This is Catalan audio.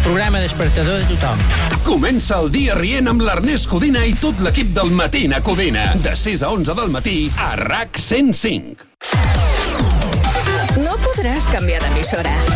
programa despertador de tothom. Comença el dia rient amb l'Ernest Codina i tot l'equip del Matina Codina. De 6 a 11 del matí a RAC 105. No podràs canviar d'emissora.